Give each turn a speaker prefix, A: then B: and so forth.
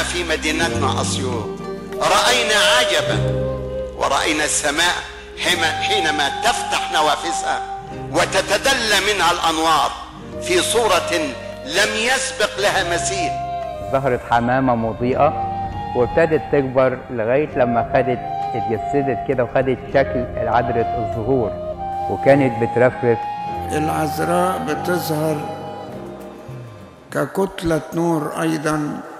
A: في مدينتنا أسيوط رأينا عجبا، ورأينا السماء حينما تفتح نوافذها وتتدلى منها الأنوار في صورة لم يسبق لها مثيل.
B: ظهرت حمامة مضيئة وابتدت تكبر لغاية لما اتجسدت كده وخدت شكل عذرة الزهور وكانت بترفرف.
C: العذراء بتظهر ككتلة نور أيضا